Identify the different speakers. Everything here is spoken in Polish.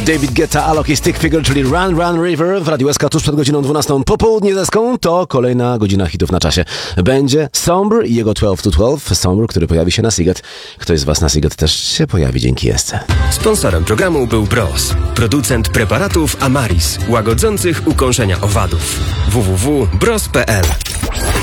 Speaker 1: David Guetta, Alok i Stick Figure, czyli Run Run River w Radiu SK tuż przed godziną 12. Popołudnie ze Ską to kolejna godzina hitów na czasie. Będzie Somber i jego 12 to 12. Somber, który pojawi się na Siget. Ktoś z Was na Siget też się pojawi dzięki Esce.
Speaker 2: Sponsorem programu był Bros, producent preparatów Amaris, łagodzących ukąszenia owadów. www.bros.pl